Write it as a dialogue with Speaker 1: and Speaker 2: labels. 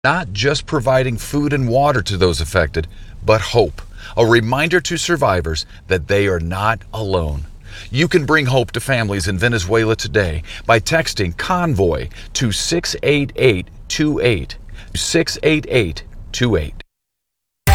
Speaker 1: not just providing food and water to those affected, but hope, a reminder to survivors that they are not alone. You can bring hope to families in Venezuela today by texting Convoy to 68828. 68828.